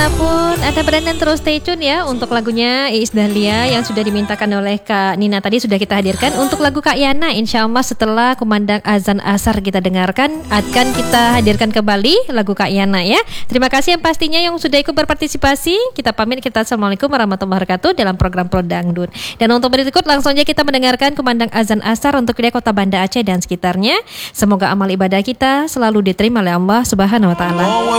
Pun Anda dan terus stay tune ya untuk lagunya Iis Dahlia yang sudah dimintakan oleh Kak Nina tadi sudah kita hadirkan. Untuk lagu Kak Yana insya Allah setelah kumandang azan asar kita dengarkan akan kita hadirkan kembali lagu Kak Yana ya. Terima kasih yang pastinya yang sudah ikut berpartisipasi. Kita pamit, kita assalamualaikum warahmatullahi wabarakatuh dalam program Pro Dangdut. Dan untuk berikut langsung aja kita mendengarkan kumandang azan asar untuk wilayah Kota Banda Aceh dan sekitarnya. Semoga amal ibadah kita selalu diterima oleh Allah Subhanahu wa taala.